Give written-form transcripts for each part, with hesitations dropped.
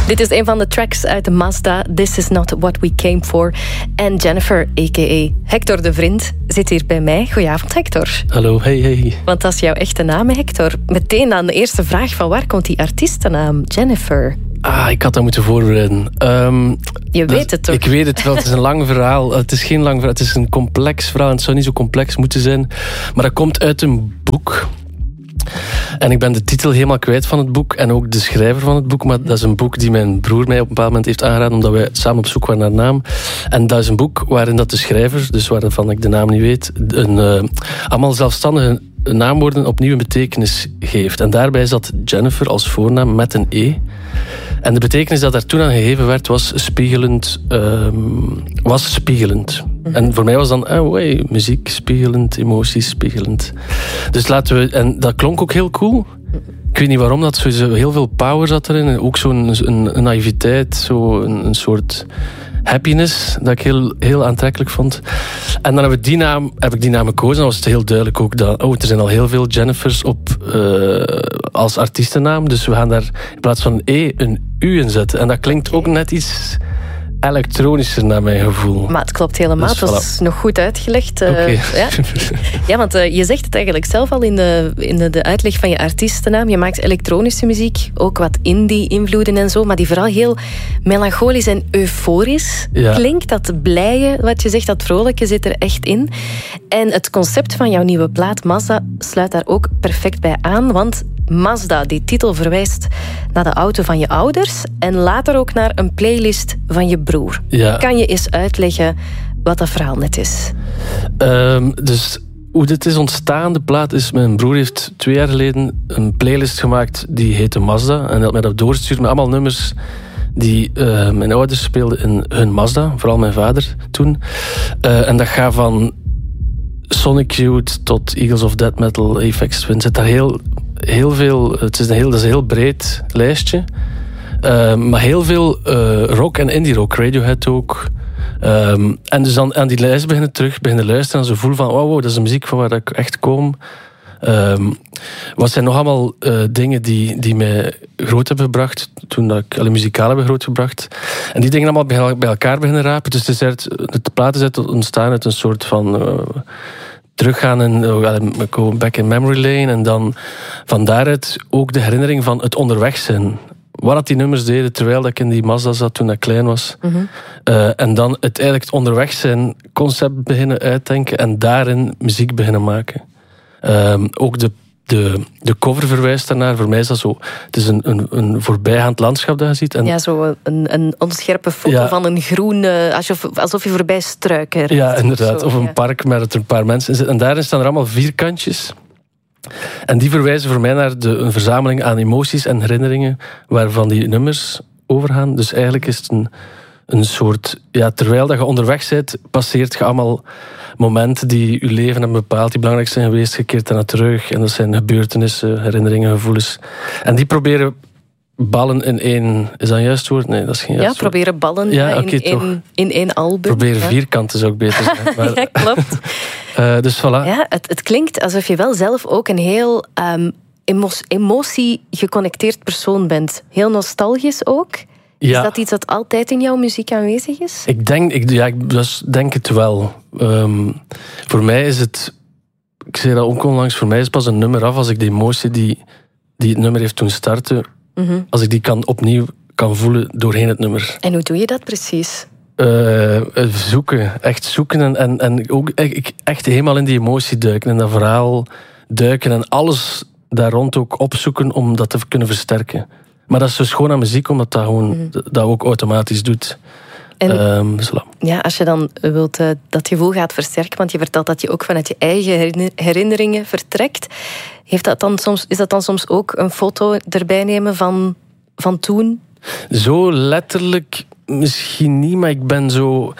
Dit is een van de tracks uit de Mazda, This Is Not What We Came For. En Jennifer, a.k.a. Hector de Vriend, zit hier bij mij. Goedenavond, Hector. Hallo, hey. Want dat is jouw echte naam, Hector. Meteen aan de eerste vraag, van waar komt die artiestennaam Jennifer? Ik had dat moeten voorbereiden. Je weet het toch? Ik weet het wel, het is een lang verhaal. Het is geen lang verhaal, het is een complex verhaal. En het zou niet zo complex moeten zijn. Maar dat komt uit een boek. En ik ben de titel helemaal kwijt van het boek. En ook de schrijver van het boek. Maar dat is een boek die mijn broer mij op een bepaald moment heeft aangeraden. Omdat wij samen op zoek waren naar naam. En dat is een boek waarin dat de schrijver, dus waarvan ik de naam niet weet, allemaal zelfstandige naamwoorden opnieuw een betekenis geeft. En daarbij zat Jennifer als voornaam met een E. En de betekenis dat daar toen aan gegeven werd was spiegelend. En voor mij was dan muziek spiegelend, emoties spiegelend. Dus laten we... En dat klonk ook heel cool. Ik weet niet waarom, dat sowieso heel veel power zat erin. En ook zo'n een naïviteit, een soort happiness, dat ik heel aantrekkelijk vond. En dan heb ik die naam gekozen. Dan was het heel duidelijk ook dat er zijn al heel veel Jennifers op als artiestennaam. Dus we gaan daar in plaats van een U in zetten. En dat klinkt ook net iets elektronischer naar mijn gevoel. Maar het klopt helemaal. Dus, het was nog goed uitgelegd. Okay. Ja, want je zegt het eigenlijk zelf al in de uitleg van je artiestennaam. Je maakt elektronische muziek, ook wat indie-invloeden en zo, maar die vooral heel melancholisch en euforisch klinkt. Dat blije, wat je zegt, dat vrolijke zit er echt in. En het concept van jouw nieuwe plaat, Mazda, sluit daar ook perfect bij aan, want Mazda, die titel verwijst naar de auto van je ouders en later ook naar een playlist van je broer. Ja. Kan je eens uitleggen wat dat verhaal net is? Dus hoe dit is ontstaan, de plaat is... Mijn broer heeft 2 jaar geleden een playlist gemaakt die heette Mazda. En dat mij dat doorstuurt met allemaal nummers die mijn ouders speelden in hun Mazda. Vooral mijn vader toen. En dat gaat van Sonic Youth tot Eagles of Death Metal, Aphex Twin. Zit daar heel veel... Dat is een heel breed lijstje. Maar heel veel rock en indie rock. Radiohead ook. En dus dan aan die lijst beginnen luisteren en zo voel van wow, dat is de muziek van waar ik echt kom. Wat zijn nog allemaal dingen die mij groot hebben gebracht toen dat ik alle muzikaal hebben groot gebracht. En die dingen allemaal bij elkaar beginnen rapen. Dus de plaat is ontstaan uit een soort van teruggaan en go back in memory lane. En dan van daaruit ook de herinnering van het onderweg zijn. Wat die nummers deden terwijl ik in die Mazda zat toen ik klein was. Mm-hmm. En dan het onderweg zijn concept beginnen uitdenken en daarin muziek beginnen maken. Ook de cover verwijst daarnaar. Voor mij is dat zo... Het is een voorbijgaand landschap dat je ziet. En zo een onscherpe foto van een groen... alsof je voorbij struiken rijdt. Ja, inderdaad. Of een park met een paar mensen in zitten. En daarin staan er allemaal vierkantjes. En die verwijzen voor mij naar een verzameling aan emoties en herinneringen waarvan die nummers overgaan. Dus eigenlijk is het een soort... Ja, terwijl dat je onderweg bent, passeert je allemaal momenten die je leven hebben bepaald, die belangrijk zijn geweest, je keert daarna terug. En dat zijn gebeurtenissen, herinneringen, gevoelens. En die proberen ballen in één... Is dat een juist woord? Nee, dat is geen juist woord. Proberen ballen in één album. Proberen vierkanten zou ook beter zijn. Maar, ja, klopt. Dus voilà. Ja, het klinkt alsof je wel zelf ook een heel emotie-geconnecteerd persoon bent. Heel nostalgisch ook. Ja. Is dat iets dat altijd in jouw muziek aanwezig is? Ik denk het wel. Voor mij is het... Ik zei dat ook onlangs, voor mij is pas een nummer af als ik de emotie die het nummer heeft doen starten, als ik die opnieuw kan voelen doorheen het nummer. En hoe doe je dat precies? Echt zoeken en ook echt helemaal in die emotie duiken, in dat verhaal duiken en alles daar rond ook opzoeken om dat te kunnen versterken. Maar dat is dus gewoon aan muziek, omdat dat gewoon dat ook automatisch doet. En als je dan wilt dat gevoel gaat versterken, want je vertelt dat je ook vanuit je eigen herinneringen vertrekt, is dat dan soms ook een foto erbij nemen van toen? Zo letterlijk misschien niet, maar ik ben zo...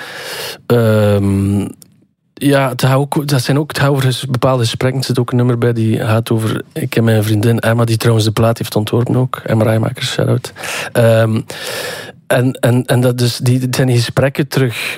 het gaat over bepaalde gesprekken. Er zit ook een nummer bij die gaat over... Ik heb mijn vriendin Emma, die trouwens de plaat heeft ontworpen ook. Emma Rijmakers, shout-out. En dat dus, het zijn die gesprekken terug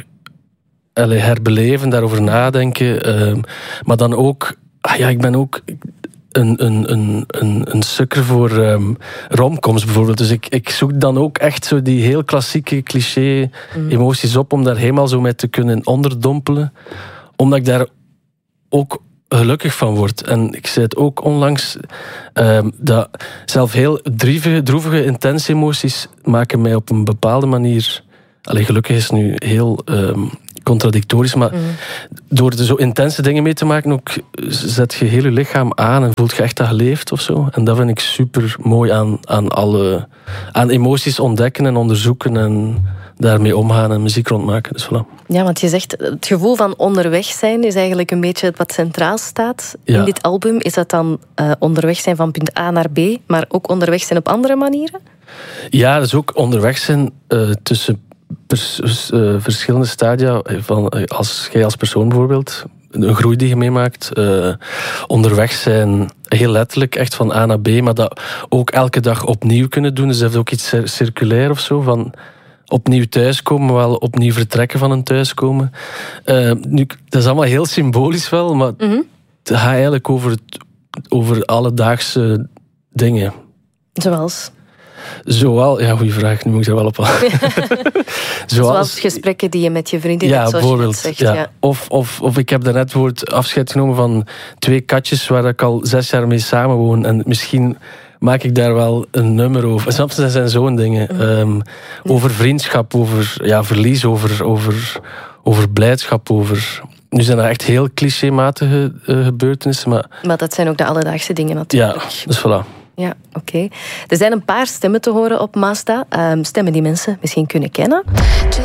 herbeleven, daarover nadenken. Maar dan ook... ik ben ook... een sukker voor romcoms bijvoorbeeld. Dus ik zoek dan ook echt zo die heel klassieke cliché emoties op, om daar helemaal zo mee te kunnen onderdompelen. Omdat ik daar ook gelukkig van word. En ik zei het ook onlangs, dat zelf heel droevige, intense emoties maken mij op een bepaalde manier... Gelukkig is het nu heel contradictorisch, maar door er zo intense dingen mee te maken, ook zet je heel je lichaam aan en voelt je echt dat je leeft of zo. En dat vind ik super mooi aan emoties ontdekken en onderzoeken en daarmee omgaan en muziek rondmaken. Dus voilà. Ja, want je zegt, het gevoel van onderweg zijn is eigenlijk een beetje wat centraal staat in dit album. Is dat dan onderweg zijn van punt A naar B, maar ook onderweg zijn op andere manieren? Ja, dus ook onderweg zijn tussen verschillende stadia. Als jij als persoon bijvoorbeeld, een groei die je meemaakt, onderweg zijn, heel letterlijk, echt van A naar B, maar dat ook elke dag opnieuw kunnen doen. Dus dat heeft ook iets circulair of zo, van opnieuw thuiskomen, maar wel opnieuw vertrekken van een thuiskomen. Nu, dat is allemaal heel symbolisch wel, maar het gaat eigenlijk over alledaagse dingen. Zoals? Ja, goede vraag, nu moet ik daar wel op. Zoals gesprekken die je met je vriendin hebt, zoals je net zegt. Ja. Of ik heb daarnet afscheid genomen van 2 katjes waar ik al 6 jaar mee samenwoon. En misschien maak ik daar wel een nummer over. Soms zijn zo'n dingen. Over vriendschap, over verlies, over blijdschap, Nu zijn dat echt heel clichématige gebeurtenissen. Maar dat zijn ook de alledaagse dingen natuurlijk. Ja, dus voilà. Ja, oké. Er zijn een paar stemmen te horen op Mazda. Stemmen die mensen misschien kunnen kennen.